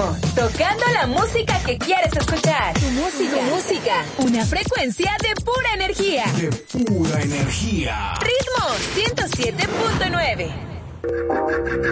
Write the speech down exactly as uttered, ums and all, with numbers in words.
Ritmo, tocando la música que quieres escuchar. Tu música, tu música, una frecuencia de pura energía. De pura energía. Ritmo ciento siete punto nueve.